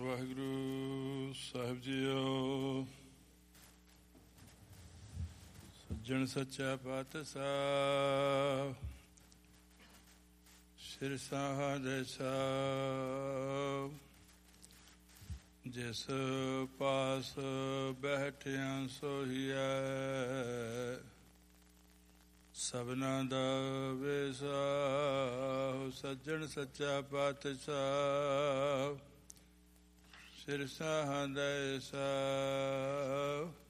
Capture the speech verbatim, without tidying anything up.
ਵਾਹਿਗੁਰੂ ਸਾਹਿਬ JIO. ਸੱਜਣ ਸੱਚਾ ਪਾਤਸ਼ਾਹ ਸਿਰ ਸਾਹਦੇ ਸਾਹਿਬ, ਜਿਸ ਪਾਸ ਬੈਠਿਆਂ ਸੋਹੀਐ, ਸਭਨਾ ਦਾ ਵੇਸਾ। ਸੱਜਣ ਸੱਚਾ ਪਾਤਸ਼ਾਹ ਸਿਰ ਸਾਹਦੇ ਸਾਹਿਬ,